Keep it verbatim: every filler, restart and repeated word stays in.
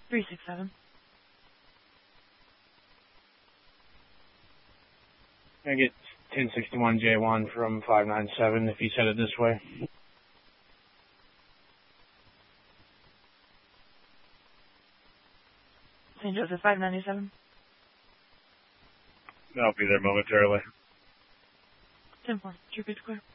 three six seven. Can I get ten sixty-one J one from five nine seven if he's headed this way? Saint Joseph five ninety-seven. I'll be there momentarily. ten four. True pitch clear.